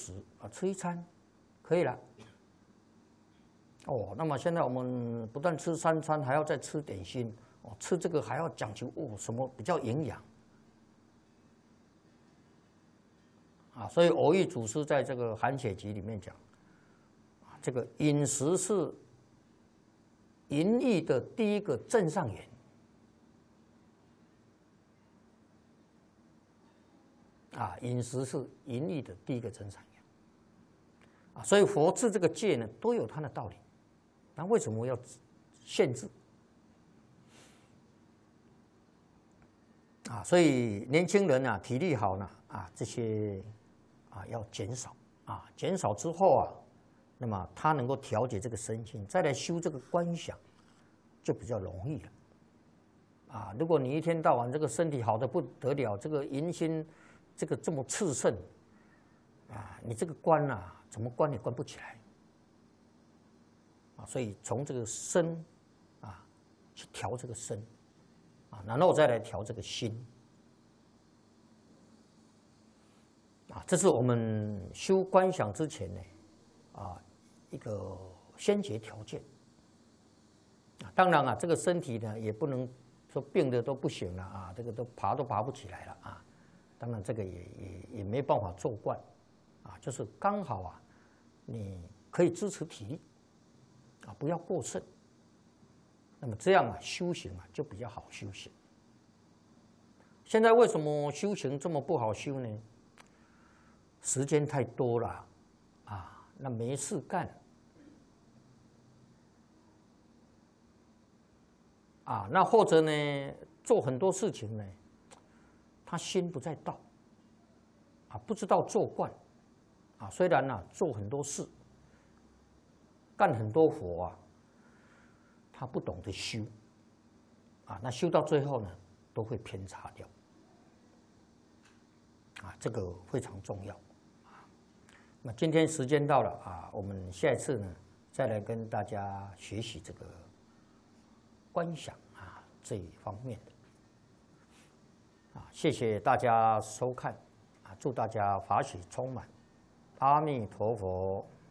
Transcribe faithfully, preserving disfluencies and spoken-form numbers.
食啊，吃一餐可以了。哦，那么现在我们不但吃三餐，还要再吃点心哦，吃这个还要讲究哦，什么比较营养啊？所以蕅益祖师在这个《寒血集》里面讲，啊，这个饮食是淫欲的第一个正上缘。啊，饮食是淫欲的第一个正上缘啊，所以佛治这个戒呢，都有它的道理。那为什么要限制？啊，所以年轻人啊，体力好呢，啊，这些啊要减少啊，减少之后啊，那么他能够调节这个身心，再来修这个观想，就比较容易了。啊，如果你一天到晚这个身体好的不得了，这个淫心这个这么炽盛，啊，你这个观啊，怎么观也观不起来。啊，所以从这个身啊去调这个身啊，然后再来调这个心啊，这是我们修观想之前呢啊一个先决条件啊。当然啊，这个身体呢也不能说病的都不行了啊，这个都爬都爬不起来了啊。当然这个也也也没办法做观啊，就是刚好啊，你可以支持体力。啊，不要过剩。那么这样啊，修行啊就比较好修行。现在为什么修行这么不好修呢？时间太多了，啊，那没事干，啊，那或者呢，做很多事情呢，他心不在道，啊，不知道做惯，啊，虽然呢、啊、做很多事。干很多活啊，他不懂得修，啊，那修到最后呢，都会偏差掉，啊，这个非常重要，啊，那今天时间到了啊，我们下一次呢，再来跟大家学习这个观想啊这一方面的，啊，谢谢大家收看，啊，祝大家法喜充满，阿弥陀佛。